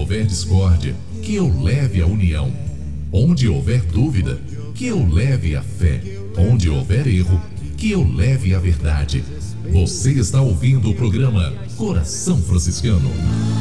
houver discórdia, que eu leve a união. Onde houver dúvida, que eu leve a fé. Onde houver erro, que eu leve a verdade. Você está ouvindo o programa Coração Franciscano.